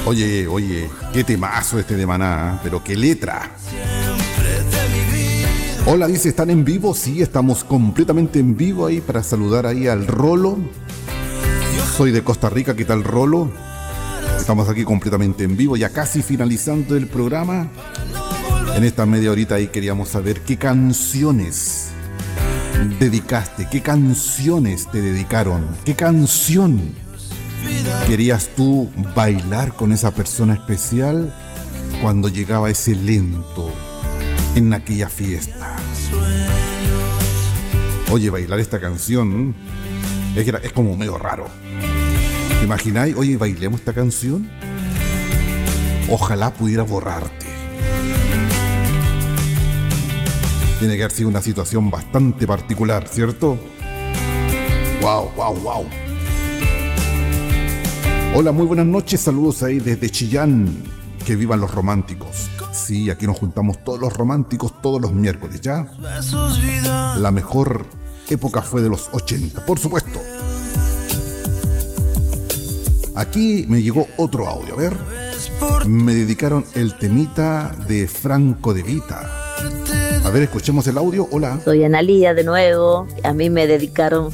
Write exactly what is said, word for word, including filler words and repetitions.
Oye, oye, qué temazo este de Maná, ¿eh? Pero qué letra. Hola, dice, ¿están en vivo? Sí, estamos completamente en vivo ahí para saludar ahí al Rolo. Soy de Costa Rica, ¿qué tal, Rolo? Estamos aquí completamente en vivo, ya casi finalizando el programa. En esta media horita ahí queríamos saber qué canciones dedicaste, qué canciones te dedicaron, qué canción querías tú bailar con esa persona especial cuando llegaba ese lento en aquella fiesta. Oye, bailar esta canción es, es como medio raro. ¿Te imagináis? Oye, bailemos esta canción. Ojalá pudiera borrarte. Tiene que haber sido una situación bastante particular, ¿cierto? Wow, wow, wow. Hola, muy buenas noches, saludos ahí desde Chillán. Que vivan los románticos. Sí, aquí nos juntamos todos los románticos todos los miércoles, ¿ya? La mejor época fue de los ochenta, por supuesto. Aquí me llegó otro audio, a ver. Me dedicaron el temita de Franco De Vita. A ver, escuchemos el audio. Hola. Soy Analía de nuevo. A mí me dedicaron